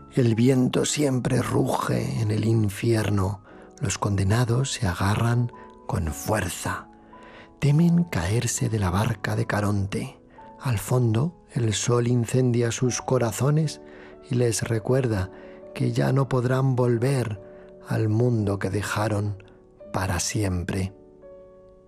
El viento siempre ruge en el infierno. Los condenados se agarran con fuerza. Temen caerse de la barca de Caronte. Al fondo, el sol incendia sus corazones y les recuerda que ya no podrán volver al mundo que dejaron para siempre.